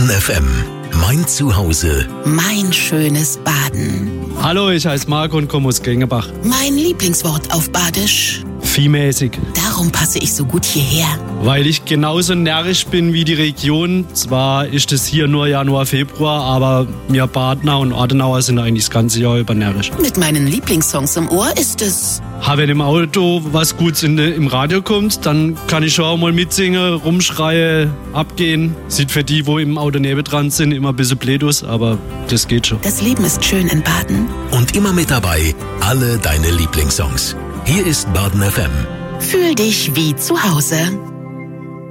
Baden FM. Mein Zuhause. Mein schönes Baden. Hallo, ich heiße Marco und komme aus Gengebach. Mein Lieblingswort auf Badisch. Viehmäßig. Darum passe ich so gut hierher. Weil ich genauso närrisch bin wie die Region. Zwar ist es hier nur Januar, Februar, aber wir Badener und Ortenauer sind eigentlich das ganze Jahr über närrisch. Mit meinen Lieblingssongs im Ohr ist es... Wenn im Auto was Gutes im Radio kommt, dann kann ich schon auch mal mitsingen, rumschreien, abgehen. Sieht für die, wo im Auto nebendran sind, immer ein bisschen blöd aus, aber das geht schon. Das Leben ist schön in Baden. Und immer mit dabei alle deine Lieblingssongs. Hier ist Baden FM. Fühl dich wie zu Hause.